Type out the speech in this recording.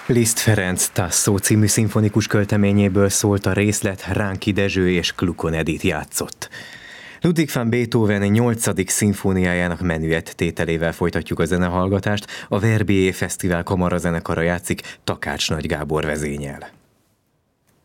Liszt Ferenc Tasso című szimfonikus költeményéből szólt a részlet, Ránki Dezső és Klukon Edith játszott. Ludwig van Beethoven 8. szimfóniájának menüett tételével folytatjuk a zenehallgatást, a Verbier Fesztivál kamarazenekara játszik Takács Nagy Gábor vezényel.